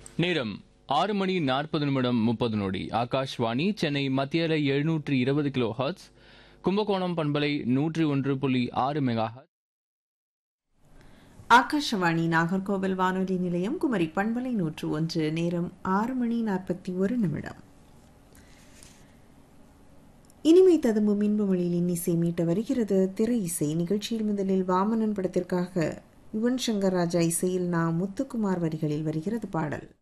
நேரம் 6:40 ஆகாஷ்வாணி சென்னை மத்திய அலை 720 கிலோ ஹெர்ட்ஸ், கும்பகோணம் பண்பலை 101.6 மெகா ஹெர்ட்ஸ். ஆகாஷவாணி நாகர்கோவில் வானொலி நிலையம், குமரி பண்பலை 101. நேரம் 6:41. இனிமை ததும்பும் இன்ப மொழியில் இன்னிசை மீட்ட வருகிறது திரை இசை நிகழ்ச்சியில். முதலில் வாமனன் படத்திற்காக யுவன் சங்கர் ராஜா இசையில் முத்துக்குமார் வரிகளில் வருகிறது பாடல்.